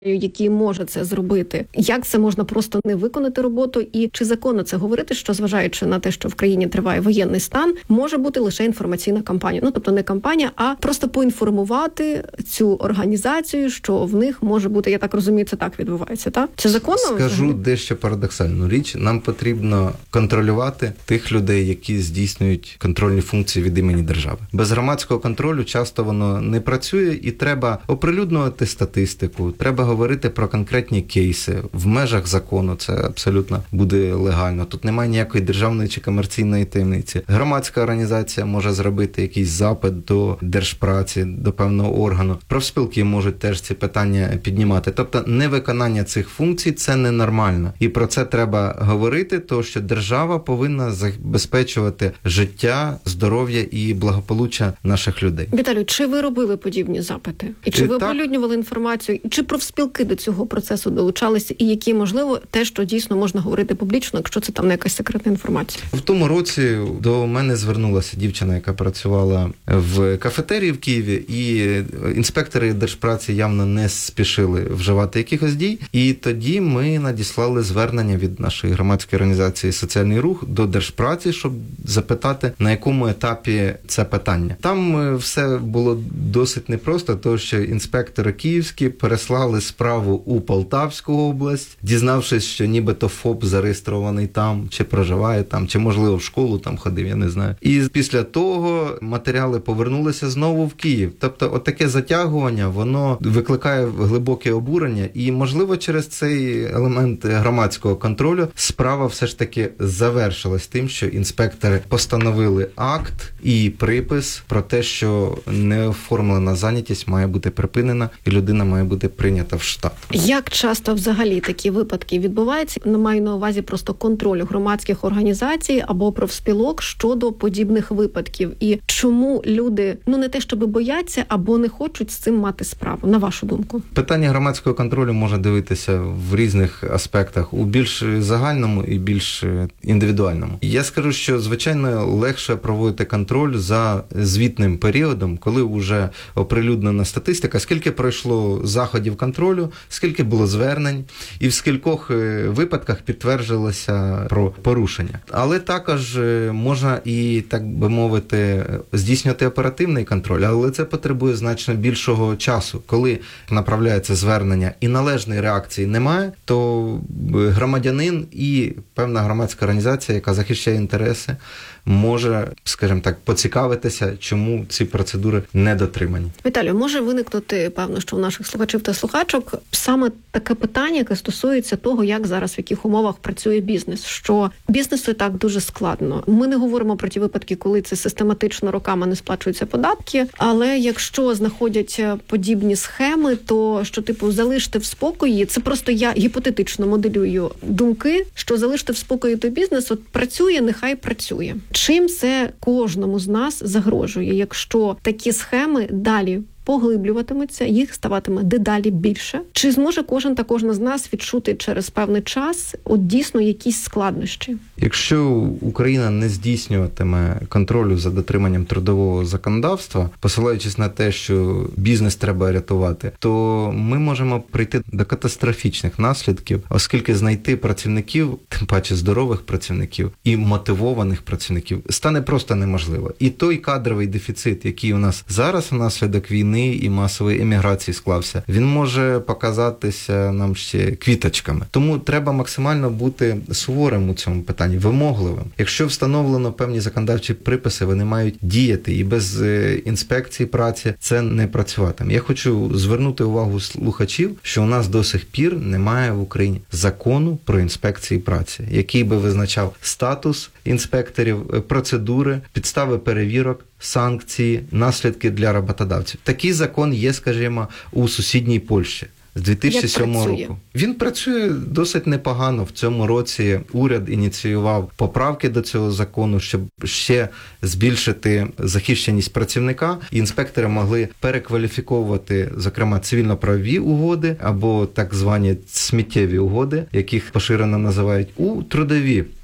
який може це зробити. Як це можна просто не виконати роботу? І чи законно це говорити, що, зважаючи на те, що в країні триває воєнний стан, може бути лише інформаційна кампанія? Ну, тобто не кампанія, а просто поінформувати цю організацію, що в них може бути, я так розумію, це так відбувається, так? Це законно? Скажу дещо парадоксальну річ. Нам потрібно контролювати тих людей, які здійснюють контрольні функції від імені держави. Без громадського контролю часто воно не працює, і треба оприлюднювати статистику, треба говорити про конкретні кейси. В межах закону це абсолютно буде легально. Тут немає ніякої державної чи комерційної таємниці. Громадська організація може зробити якийсь запит до Держпраці, до певного органу. Профспілки можуть теж ці питання піднімати. Тобто невиконання цих функцій – це ненормально. І про це треба говорити, тому що держава повинна забезпечувати життя, здоров'я і благополуччя наших людей. Віталію, чи ви робили подібні запити? І чи ви оприлюднювали інформацію? І чи профспілки до цього процесу долучалися? І які, можливо, те, що дійсно можна говорити публічно, якщо це там не якась секретна інформація? В тому році до мене звернулася дівчина, яка працювала в кафетерії в Києві, і інспектори Держпраці явно не спішили вживати якихось дій. І тоді ми надіслали звернення від нашої громадської організації «Соціальний рух» до Держпраці, щоб запитати, на якому етапі це питання. Там все було досить непросто, тому що інспектори київські переслали справу у Полтавську область, дізнавшись, що нібито ФОП зареєстрований там, чи проживає там, чи, можливо, в школу там ходив, я не знаю. І після того матеріали повернулися знову в Київ. Тобто, отаке затягування, воно викликає глибоке обурення, і, можливо, через цей елемент громадського контролю справа все ж таки завершилась тим, що інспектори постановили акт і припис про те, що неоформлена зайнятість має бути припинена і людина має бути прийнята в штат. Як часто взагалі такі випадки відбуваються? Не маю на увазі просто контролю громадських організацій або профспілок щодо подібних випадків. І чому люди, не те щоб бояться, або не хочуть з цим мати справу, на вашу думку? Питання громадського контролю можна дивитися в різних аспектах, у більш загальному і більш індивідуальному. Я скажу, що, звичайно, легше проводити контроль за звітним періодом, коли вже оприлюднена статистика, скільки пройшло заходів контролю, скільки було звернень, і в скількох випадках підтвердилося про порушення. Але також можна і, так би мовити, здійснювати оперативний контроль, але це потребує значно більшого часу. Коли направляється звернення і належної реакції немає, то громадянин і певна громадська організація, яка захищає інтереси, може, скажімо так, поцікавитися, чому ці процедури не дотримані. Віталію, може виникнути, певно, що у наших слухачів та слухачок саме таке питання, яке стосується того, як зараз, в яких умовах працює бізнес, що бізнесу і так дуже складно. Ми не говоримо про ті випадки, коли це систематично роками не сплачуються податки, але якщо знаходять подібні схеми, то, що, залиште в спокої, це просто я гіпотетично моделюю думки, що залиште в спокої той бізнес, от працює, нехай працює. Чим це кожному з нас загрожує, якщо такі схеми далі поглиблюватиметься, їх ставатиме дедалі більше? Чи зможе кожен та кожна з нас відчути через певний час дійсно якісь складнощі? Якщо Україна не здійснюватиме контролю за дотриманням трудового законодавства, посилаючись на те, що бізнес треба рятувати, то ми можемо прийти до катастрофічних наслідків, оскільки знайти працівників, тим паче здорових працівників і мотивованих працівників, стане просто неможливо. І той кадровий дефіцит, який у нас зараз внаслідок війни і масової еміграції склався, він може показатися нам ще квіточками. Тому треба максимально бути суворим у цьому питанні, вимогливим. Якщо встановлено певні законодавчі приписи, вони мають діяти, і без інспекції праці це не працюватиме. Я хочу звернути увагу слухачів, що у нас до сих пір немає в Україні закону про інспекції праці, який би визначав статус інспекторів, процедури, підстави перевірок, санкції, наслідки для роботодавців. Такий закон є, скажімо, у сусідній Польщі з 2007 року. Він працює досить непогано. В цьому році уряд ініціював поправки до цього закону, щоб ще збільшити захищеність працівника. Інспектори могли перекваліфіковувати, зокрема, цивільно-правові угоди або так звані сміттєві угоди, яких поширено називають, у трудові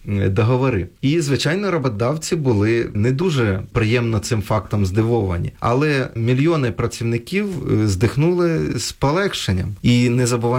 договори. І, звичайно, роботодавці були не дуже приємно цим фактом здивовані. Але мільйони працівників здихнули з полегшенням. І не забуваємо